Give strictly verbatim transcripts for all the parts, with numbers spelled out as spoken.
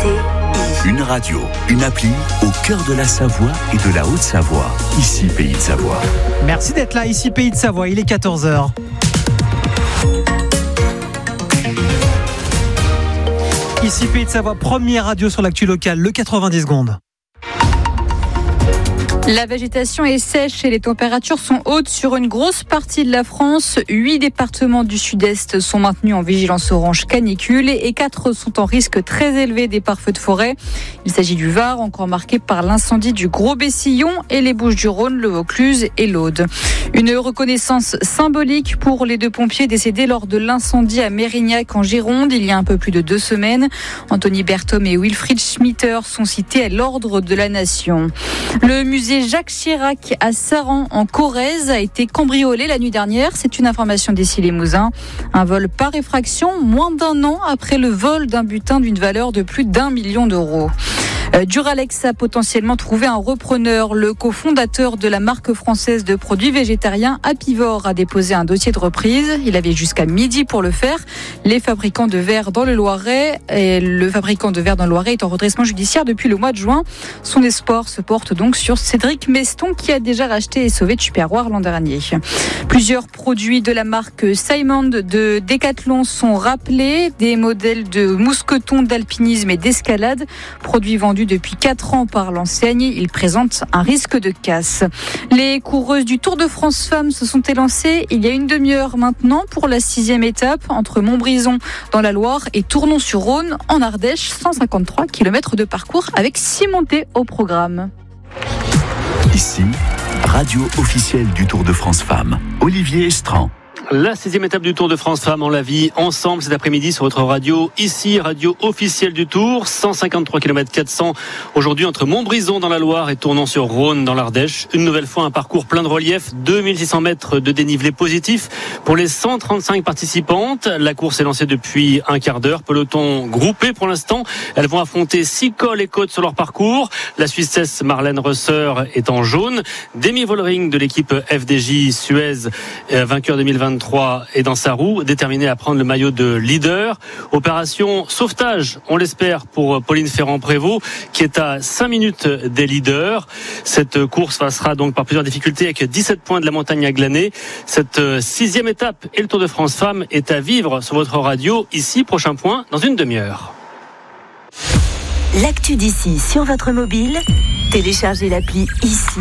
écoutez Une radio, une appli au cœur de la Savoie et de la Haute-Savoie. Ici, Pays de Savoie. Merci d'être là, ici Pays de Savoie, il est quatorze heures. Ici Pays de Savoie, première radio sur l'actu locale, le quatre-vingt-dix secondes. La végétation est sèche et les températures sont hautes sur une grosse partie de la France. Huit départements du sud-est sont maintenus en vigilance orange canicule et quatre sont en risque très élevé des pare-feux de forêt. Il s'agit du Var, encore marqué par l'incendie du Gros-Bessillon, et les Bouches-du-Rhône, le Vaucluse et l'Aude. Une reconnaissance symbolique pour les deux pompiers décédés lors de l'incendie à Mérignac en Gironde il y a un peu plus de deux semaines. Anthony Berthom et Wilfried Schmitter sont cités à l'ordre de la Nation. Le musée Jacques Chirac à Saran en Corrèze a été cambriolé la nuit dernière. C'est une information d'ici Limousin. Un vol par effraction moins d'un an après le vol d'un butin d'une valeur de plus d'un million d'euros. Duralex a potentiellement trouvé un repreneur. Le cofondateur de la marque française de produits végétariens Apivore a déposé un dossier de reprise. Il avait jusqu'à midi pour le faire. Les fabricants de verre dans le Loiret et le fabricant de verre dans le Loiret est en redressement judiciaire depuis le mois de juin. Son espoir se porte donc sur Cédric Meston qui a déjà racheté et sauvé Tupperware l'an dernier. Plusieurs produits de la marque Simon de Decathlon sont rappelés. Des modèles de mousqueton, d'alpinisme et d'escalade, produits vendus depuis quatre ans par l'enseigne. Il présente un risque de casse. Les coureuses du Tour de France Femmes se sont élancées il y a une demi-heure maintenant pour la sixième étape entre Montbrison dans la Loire et Tournon-sur-Rhône en Ardèche. cent cinquante-trois kilomètres de parcours avec six montées au programme. Ici, radio officielle du Tour de France Femmes. Olivier Estran. La sixième étape du Tour de France Femmes, on la vit ensemble cet après-midi sur votre radio. Ici, radio officielle du Tour, cent cinquante-trois kilomètres quatre cents aujourd'hui entre Montbrison dans la Loire et Tournon-sur-Rhône dans l'Ardèche. Une nouvelle fois un parcours plein de relief, deux mille six cents mètres de dénivelé positif pour les cent trente-cinq participantes. La course est lancée depuis un quart d'heure, peloton groupé pour l'instant. Elles vont affronter six cols et côtes sur leur parcours. La Suissesse Marlène Rösser est en jaune. Demi Vollering de l'équipe F D J Suez, vainqueur deux mille vingt-trois, est dans sa roue, déterminée à prendre le maillot de leader. Opération sauvetage, on l'espère, pour Pauline Ferrand-Prévot, qui est à cinq minutes des leaders. Cette course passera donc par plusieurs difficultés avec dix-sept points de la montagne à glaner. Cette sixième étape et le Tour de France Femmes est à vivre sur votre radio. Ici, prochain point dans une demi-heure. l'actu d'ici sur votre mobile. Téléchargez l'appli Ici.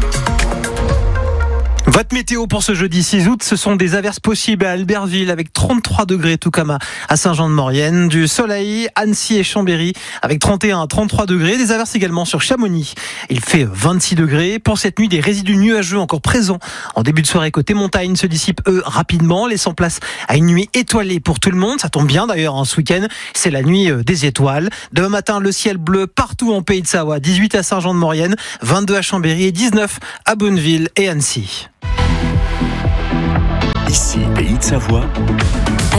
Votre météo pour ce jeudi six août, ce sont des averses possibles à Albertville avec trente-trois degrés, tout comme à Saint-Jean-de-Maurienne. Du soleil, Annecy et Chambéry avec trente et un à trente-trois degrés. Des averses également sur Chamonix. Il fait vingt-six degrés. Pour cette nuit, des résidus nuageux encore présents en début de soirée côté montagne se dissipent eux rapidement, laissant place à une nuit étoilée pour tout le monde. Ça tombe bien d'ailleurs en ce week-end. C'est la nuit des étoiles. Demain matin, le ciel bleu partout en Pays de Savoie. dix-huit à Saint-Jean-de-Maurienne, vingt-deux à Chambéry et dix-neuf à Bonneville et Annecy. Ici, Pays de Savoie.